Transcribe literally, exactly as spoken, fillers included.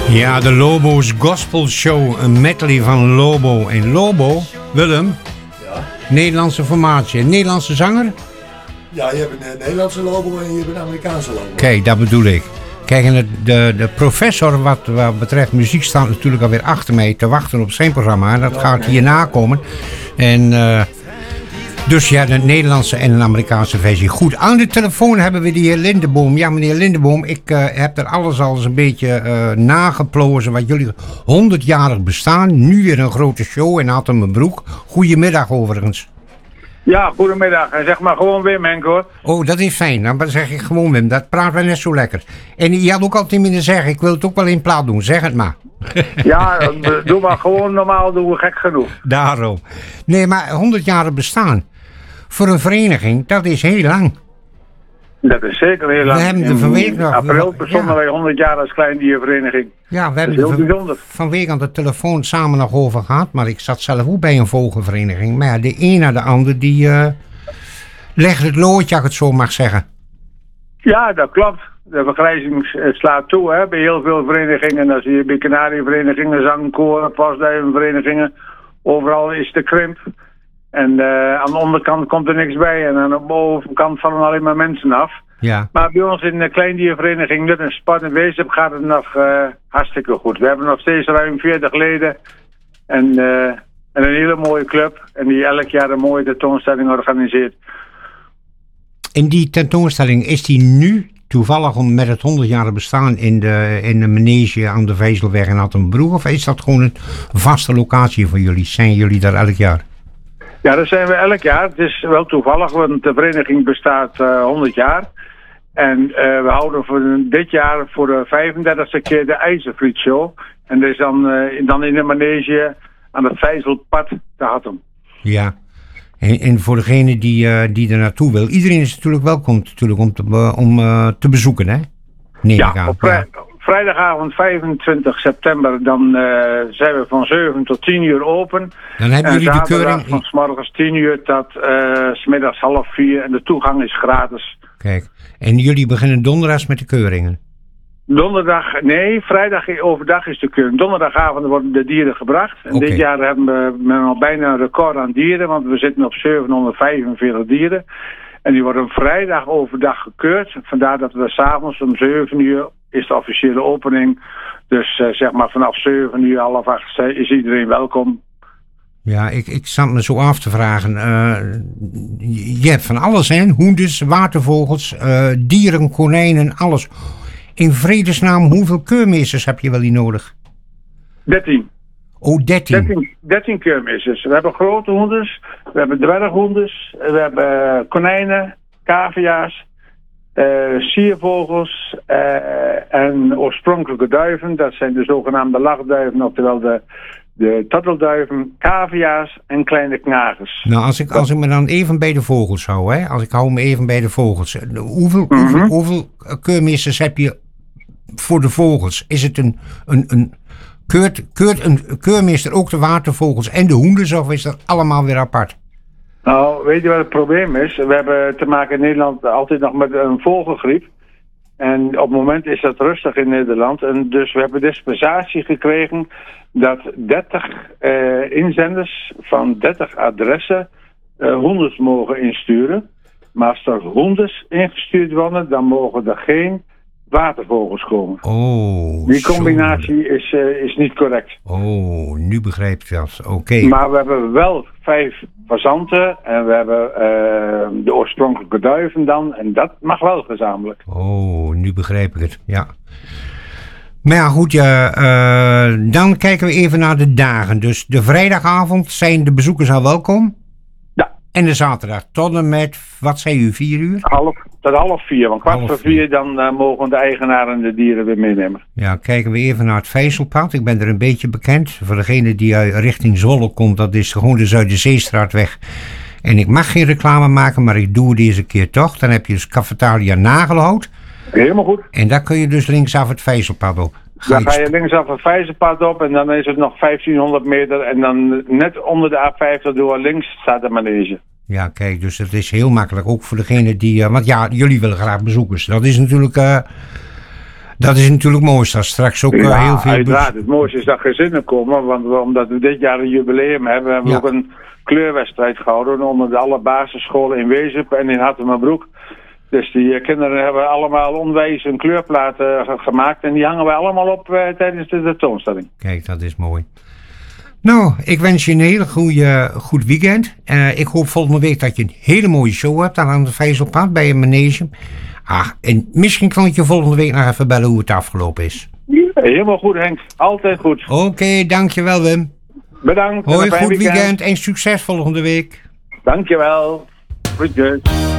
Ja, de Lobo's Gospel Show, een medley van Lobo. En Lobo, Willem, ja. Nederlandse formatie, een Nederlandse zanger? Ja, je hebt een Nederlandse Lobo en je hebt een Amerikaanse Lobo. Kijk, dat bedoel ik. Kijk, en de, de, de professor wat, wat betreft muziek staat natuurlijk alweer achter mij te wachten op zijn programma. En dat ja, gaat hierna komen. En uh, dus ja, de Nederlandse en een Amerikaanse versie. Goed, aan de telefoon hebben we de heer Lindeboom. Ja, meneer Lindeboom, ik uh, heb er alles al eens een beetje uh, nageplozen wat jullie honderdjarig bestaan. Nu weer een grote show in Attemenbroek. Goedemiddag overigens. Ja, goedemiddag. En zeg maar gewoon Wim, Henk, hoor. Oh, dat is fijn. Dan zeg ik gewoon Wim. Dat praten we net zo lekker. En je had ook altijd moeten zeggen, ik wil het ook wel in plaat doen. Zeg het maar. Ja, doe maar gewoon normaal, doen we gek genoeg. Daarom. Nee, maar honderd jaar bestaan. Voor een vereniging, dat is heel lang. Dat is zeker heel lang. We hebben de vanwege nog... april bestonden ja. wij honderd jaar als kleindiervereniging. Ja, we hebben dat is heel er bijzonder. vanwege aan de telefoon samen nog over gehad. Maar ik zat zelf ook bij een vogelvereniging. Maar ja, de een na de ander die uh, legt het loodje, als ik het zo mag zeggen. Ja, dat klopt. De vergrijzing slaat toe, hè, bij heel veel verenigingen. Dan zie je bij kanarieverenigingen, zangkoren, pasduivenverenigingen. Overal is de krimp. En uh, aan de onderkant komt er niks bij. En aan de bovenkant vallen alleen maar mensen af. Ja. Maar bij ons in de kleindiervereniging Nut en Sport en Weesp gaat het nog uh, hartstikke goed. We hebben nog steeds ruim veertig leden. En, uh, en een hele mooie club. En die elk jaar een mooie tentoonstelling organiseert. En die tentoonstelling, is die nu toevallig om met het honderdjarig bestaan in de, in de manege aan de Vezelweg in Attemenbroek? Of is dat gewoon een vaste locatie voor jullie? Zijn jullie daar elk jaar? Ja, dat zijn we elk jaar. Het is wel toevallig, want de vereniging bestaat uh, honderd jaar. En uh, we houden voor dit jaar voor de vijfendertigste keer de IJzervlietshow. En dat is dan, uh, dan in de manege aan het Vijzelpad te Hattem. Ja, en, en voor degene die, uh, die er naartoe wil. Iedereen is natuurlijk welkom natuurlijk om, te, uh, om uh, te bezoeken, hè? Nee, ja, op vrij, ja. vrijdagavond vijfentwintig september, dan uh, zijn we van zeven tot tien uur open. Dan hebben jullie de keuring van 's morgens tien uur tot uh, 's middags half vier en de toegang is gratis. Kijk, en jullie beginnen donderdags met de keuringen? Donderdag, nee, vrijdag overdag is de keuring. Donderdagavond worden de dieren gebracht. En okay. Dit jaar hebben we al bijna een record aan dieren, want we zitten op zevenhonderdvijfenveertig dieren. En die worden vrijdag overdag gekeurd. Vandaar dat we 's avonds om zeven uur is de officiële opening. Dus uh, zeg maar vanaf zeven uur, half acht is iedereen welkom. Ja, ik, ik zat me zo af te vragen. Uh, je hebt van alles, hè? Hoenders, watervogels, uh, dieren, konijnen, alles. In vredesnaam, hoeveel keurmeesters heb je wel niet nodig? dertien. Oh, dertien. dertien, dertien keurmeesters. We hebben grote hoenders, we hebben dwerghoenders, we hebben konijnen, cavia's, uh, siervogels uh, en oorspronkelijke duiven. Dat zijn de zogenaamde lachduiven, oftewel de, de tortelduiven, cavia's en kleine knagers. Nou, als ik, als ik me dan even bij de vogels hou, hè? Als ik hou me even bij de vogels. Hoeveel, mm-hmm. hoeveel, hoeveel keurmeesters heb je voor de vogels? Is het een... een, een Keurt, keurt een keurmeester ook de watervogels en de hoenders, of is dat allemaal weer apart? Nou, weet je wat het probleem is? We hebben te maken in Nederland altijd nog met een vogelgriep. En op het moment is dat rustig in Nederland. En dus we hebben dispensatie gekregen dat dertig uh, inzenders van dertig adressen uh, hoenders mogen insturen. Maar als er hoenders ingestuurd worden, dan mogen er geen watervogels komen. Oh, die combinatie is, uh, is niet correct. Oh, nu begrijp ik dat. Oké. Okay. Maar we hebben wel vijf fazanten en we hebben uh, de oorspronkelijke duiven dan. En dat mag wel gezamenlijk. Oh, nu begrijp ik het. Ja. Maar ja, goed, ja, uh, dan kijken we even naar de dagen. Dus de vrijdagavond zijn de bezoekers al welkom. En de zaterdag tot en met, wat zei u, vier uur? Half, tot half vier, want kwart voor vier dan uh, mogen de eigenaren de dieren weer meenemen. Ja, kijken we even naar het Vijzelpad. Ik ben er een beetje bekend. Voor degene die uit richting Zwolle komt, dat is gewoon de Zuiderzeestraatweg. En ik mag geen reclame maken, maar ik doe het deze keer toch. Dan heb je dus Cafetaria Nagelhout. Helemaal goed. En daar kun je dus linksaf het Vijzelpad op. Ga dan ga je linksaf het Vijzelpad op en dan is het nog vijftienhonderd meter. En dan net onder de A vijftig door links staat de manege. Ja, kijk, dus het is heel makkelijk. Ook voor degene die... Uh, want ja, jullie willen graag bezoekers. Dat is natuurlijk... Uh, Dat is natuurlijk mooi, dat straks ook uh, ja, heel veel... uiteraard. Het mooiste is dat gezinnen komen, want we, omdat we dit jaar een jubileum hebben, hebben Ja. we ook een kleurwedstrijd gehouden onder de alle basisscholen in Wezep en in Hattemerbroek. Dus die uh, kinderen hebben allemaal onwijs een kleurplaat uh, gemaakt en die hangen wij allemaal op uh, tijdens de tentoonstelling. Kijk, dat is mooi. Nou, ik wens je een hele goede, goed weekend. Uh, ik hoop volgende week dat je een hele mooie show hebt daar aan het Vijzelpad bij een manege. Ah, en misschien kan ik je volgende week nog even bellen hoe het afgelopen is. Helemaal goed, Henk. Altijd goed. Oké, okay, dankjewel Wim. Bedankt. Hoi, en een fijn goed weekend. weekend en succes volgende week. Dankjewel. Groetjes.